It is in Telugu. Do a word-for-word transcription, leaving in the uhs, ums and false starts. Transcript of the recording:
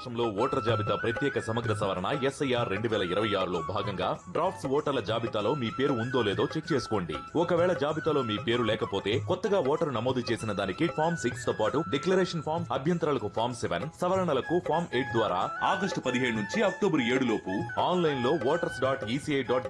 రాష్ట్రంలో ఓటర్ జాబితా ప్రత్యేక సమగ్ర సవరణ ఎస్ఐఆర్ రెండు వేల ఇరవై ఆరులో భాగంగా డ్రాఫ్ట్స్ ఓటర్ల జాబితాలో మీ పేరు ఉందో లేదో చెక్ చేసుకోండి. ఒకవేళ జాబితాలో మీ పేరు లేకపోతే కొత్తగా ఓటరు నమోదు చేసిన దానికి ఫామ్ సిక్స్ తో పాటు డిక్లరేషన్ ఫామ్, అభ్యంతరాలకు ఫామ్ సెవెన్, సవరణలకు ఫామ్ ఎయిట్ ద్వారా ఆగస్టు పదిహేడు నుంచి అక్టోబర్ ఏడు లోపు ఆన్లైన్ లో ఓటర్స్ డాట్ ఈసీఐ డాట్